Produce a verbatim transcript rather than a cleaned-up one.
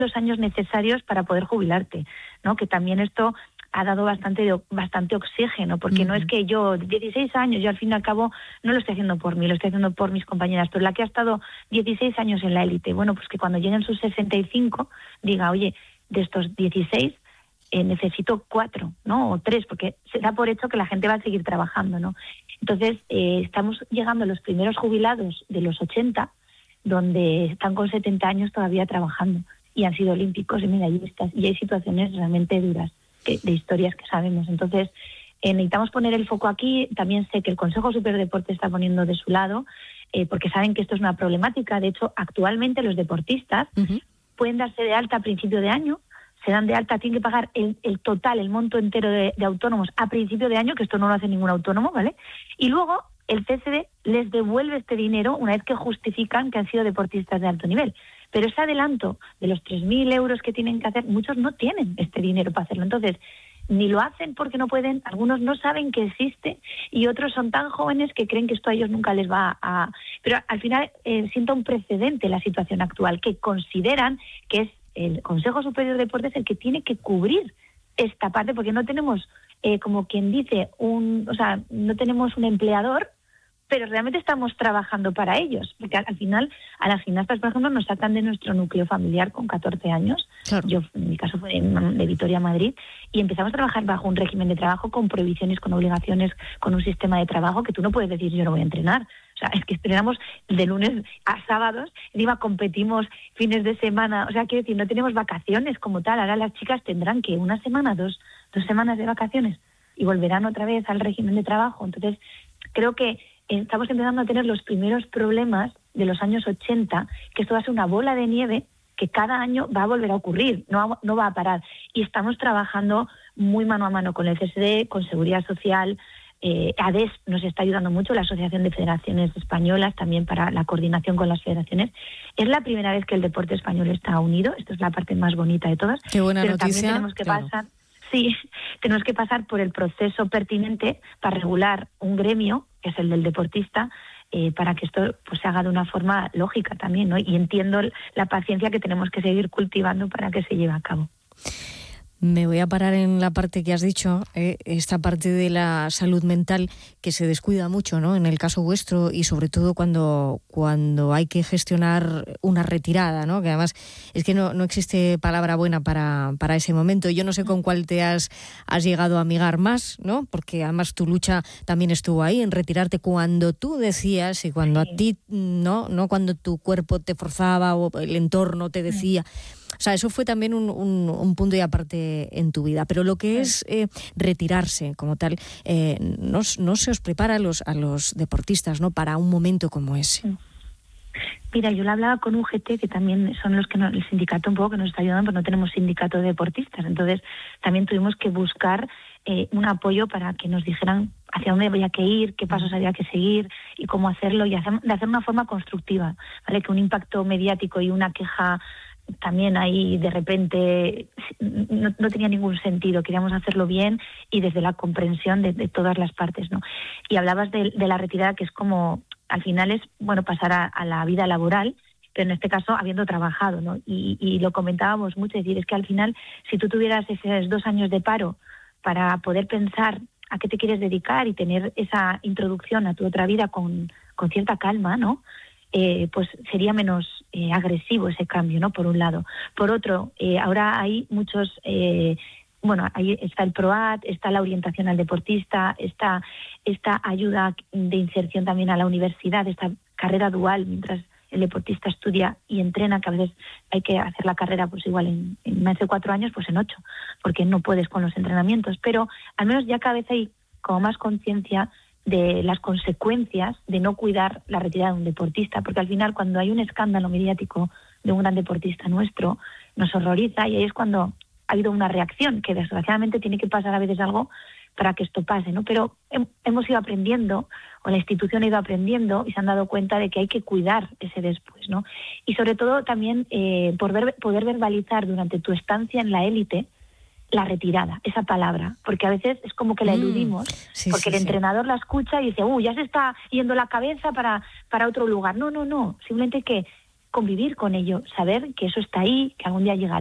los años necesarios para poder jubilarte, ¿no? Que también esto ha dado bastante bastante oxígeno, porque uh-huh. no es que yo, dieciséis años, yo al fin y al cabo no lo estoy haciendo por mí, lo estoy haciendo por mis compañeras, pero la que ha estado dieciséis años en la élite, bueno, pues que cuando lleguen sus sesenta y cinco diga, oye, de estos dieciséis eh, necesito cuatro, ¿no? O tres, porque se da por hecho que la gente va a seguir trabajando, ¿no? Entonces, eh, estamos llegando a los primeros jubilados de los ochenta, donde están con setenta años todavía trabajando y han sido olímpicos, y mira, y, estas, y hay situaciones realmente duras que, de historias que sabemos. Entonces, eh, necesitamos poner el foco aquí. También sé que el Consejo Superior de Deporte está poniendo de su lado, eh, porque saben que esto es una problemática. De hecho, actualmente los deportistas uh-huh. pueden darse de alta a principio de año, se dan de alta, tienen que pagar el, el total, el monto entero de, de autónomos a principio de año, que esto no lo hace ningún autónomo, ¿vale? Y luego el C S D les devuelve este dinero una vez que justifican que han sido deportistas de alto nivel. Pero ese adelanto de los tres mil euros que tienen que hacer, muchos no tienen este dinero para hacerlo. Entonces, ni lo hacen porque no pueden, algunos no saben que existe y otros son tan jóvenes que creen que esto a ellos nunca les va a... Pero al final eh, sienta un precedente la situación actual, que consideran que es el Consejo Superior de Deportes el que tiene que cubrir esta parte, porque no tenemos, eh, como quien dice, un, o sea, no tenemos un empleador, pero realmente estamos trabajando para ellos, porque al, al final a las gimnastas, por ejemplo, nos sacan de nuestro núcleo familiar con catorce años, claro. Yo en mi caso fue de, de Vitoria a Madrid, y empezamos a trabajar bajo un régimen de trabajo con prohibiciones, con obligaciones, con un sistema de trabajo que tú no puedes decir yo no voy a entrenar. O sea, es que entrenamos de lunes a sábados, encima competimos fines de semana, o sea, quiero decir, no tenemos vacaciones como tal. Ahora las chicas tendrán que una semana, dos, dos semanas de vacaciones y volverán otra vez al régimen de trabajo. Entonces, creo que estamos empezando a tener los primeros problemas de los años ochenta, que esto va a ser una bola de nieve que cada año va a volver a ocurrir, no, no va a parar. Y estamos trabajando muy mano a mano con el C S D, con Seguridad Social. Eh, A D E S nos está ayudando mucho, la Asociación de Federaciones Españolas, también para la coordinación con las federaciones. Es la primera vez que el deporte español está unido, esta es la parte más bonita de todas. Qué buena pero noticia. También tenemos que claro. pasar, sí, tenemos que pasar por el proceso pertinente para regular un gremio, que es el del deportista, eh, para que esto pues se haga de una forma lógica también, ¿no? Y entiendo la paciencia que tenemos que seguir cultivando para que se lleve a cabo. Me voy a parar en la parte que has dicho, eh, esta parte de la salud mental que se descuida mucho, ¿no? En el caso vuestro y sobre todo cuando, cuando hay que gestionar una retirada, ¿no? Que además es que no, no existe palabra buena para, para ese momento. Yo no sé con cuál te has, has llegado a amigar más, ¿no? Porque además tu lucha también estuvo ahí en retirarte cuando tú decías y cuando sí. a ti, no, no cuando tu cuerpo te forzaba o el entorno te decía. Sí. O sea, eso fue también un, un, un punto y aparte en tu vida. Pero lo que es eh, retirarse como tal, eh, no, no se os prepara a los, a los deportistas, ¿no? Para un momento como ese. Mira, yo le hablaba con U G T, que también son los que nos, el sindicato un poco que nos está ayudando, pero no tenemos sindicato de deportistas. Entonces, también tuvimos que buscar eh, un apoyo para que nos dijeran hacia dónde había que ir, qué pasos había que seguir y cómo hacerlo, y hacer, de hacer una forma constructiva, ¿vale? Que un impacto mediático y una queja también ahí de repente no, no tenía ningún sentido. Queríamos hacerlo bien y desde la comprensión de, de todas las partes, ¿no? Y hablabas de, de la retirada, que es como, al final es, bueno, pasar a, a la vida laboral, pero en este caso habiendo trabajado, ¿no? Y, y lo comentábamos mucho, es decir, es que al final, si tú tuvieras esos dos años de paro para poder pensar a qué te quieres dedicar y tener esa introducción a tu otra vida con, con cierta calma, ¿no? Eh, pues sería menos eh, agresivo ese cambio, ¿no? Por un lado. Por otro, eh, ahora hay muchos, eh, bueno, ahí está el PROAD, está la orientación al deportista, está esta ayuda de inserción también a la universidad, esta carrera dual mientras el deportista estudia y entrena, que a veces hay que hacer la carrera pues igual en, en más de cuatro años, pues en ocho, porque no puedes con los entrenamientos, pero al menos ya cada vez hay como más conciencia de las consecuencias de no cuidar la retirada de un deportista, porque al final cuando hay un escándalo mediático de un gran deportista nuestro, nos horroriza y ahí es cuando ha habido una reacción, que desgraciadamente tiene que pasar a veces algo para que esto pase, ¿no? Pero he, hemos ido aprendiendo, o la institución ha ido aprendiendo y se han dado cuenta de que hay que cuidar ese después, ¿no? Y sobre todo también eh, por ver, poder verbalizar durante tu estancia en la élite la retirada, esa palabra, porque a veces es como que la eludimos, mm, sí, porque sí, el sí. entrenador la escucha y dice, uh, ya se está yendo la cabeza para, para otro lugar. No, no, no, simplemente que convivir con ello, saber que eso está ahí, que algún día llegará.